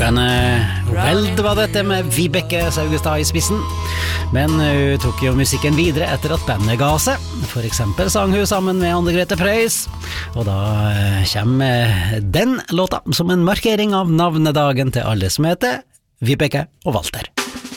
Bandet Veld var dette med Vibeke Saugestad i spissen. Men hun tok jo musikken videre etter at bandet ga seg. For eksempel sang hun sammen med Anne Grete Preus. Og da kommer den låta som en markering av navnedagen til alle som heter Vibeke og Walter.